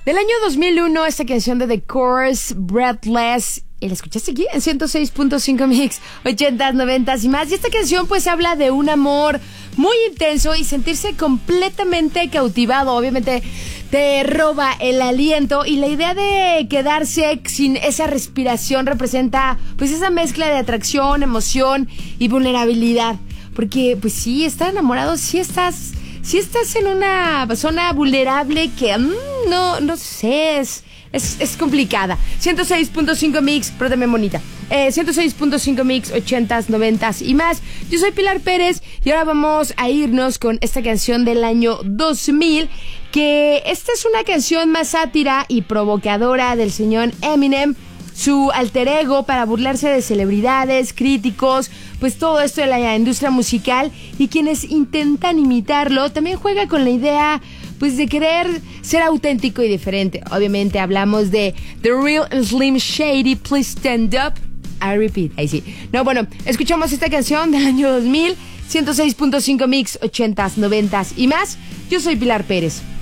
Del año 2001, esta canción de The Course, Breathless. Y la escuchaste aquí en 106.5 Mix, 80s, 90s y más. Y esta canción pues habla de un amor muy intenso y sentirse completamente cautivado. Obviamente te roba el aliento y la idea de quedarse sin esa respiración representa pues esa mezcla de atracción, emoción y vulnerabilidad. Porque pues sí, estar enamorado, sí estás en una zona vulnerable que no sé, es complicada. 106.5 Mix, pero también bonita. 106.5 Mix, 80s, 90s y más. Yo soy Pilar Pérez y ahora vamos a irnos con esta canción del año 2000, que esta es una canción más sátira y provocadora del señor Eminem, su alter ego para burlarse de celebridades, críticos, pues todo esto de la industria musical, y quienes intentan imitarlo. También juega con la idea pues de querer ser auténtico y diferente. Obviamente hablamos de The Real and Slim Shady, Please Stand Up. I repeat, ahí sí. No, bueno, escuchamos esta canción del año 2000, 106.5 Mix, 80s, 90s y más. Yo soy Pilar Pérez.